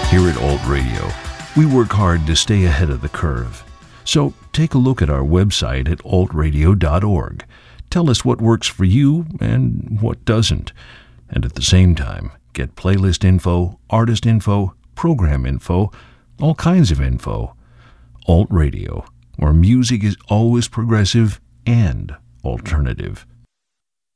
Here at Alt Radio, we work hard to stay ahead of the curve. So take a look at our website at altradio.org. Tell us what works for you and what doesn't. And at the same time, get playlist info, artist info, program info, all kinds of info. Alt Radio, where music is always progressive and alternative.